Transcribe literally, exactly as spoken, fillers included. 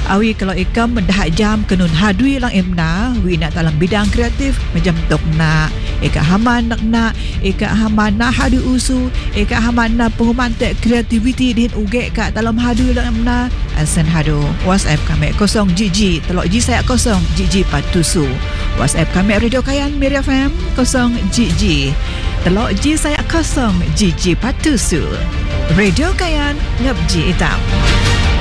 Awi kalau ikam mendahat jam kenun hadui lang imna, wi nak dalam bidang kreatif macam tok nak, eka haman nak nak, eka haman nak hadu usu, eka haman nak pengumantek kreativiti din uge kat dalam hadu lang imna, asen hadu. WhatsApp kami kosong jiji, telok ji saya kosong jiji patusu. WhatsApp kami Radio Kayan Miri F M kosong jiji, telok ji saya kosong jiji patusu. Radio Kayan ngabji hitam.